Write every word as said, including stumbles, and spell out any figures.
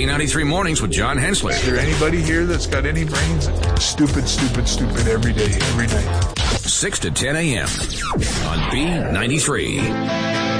B ninety-three Mornings with John Hensley. Is there anybody here that's got any brains? Stupid, stupid, stupid every day, every night. six to ten a.m. on B ninety-three.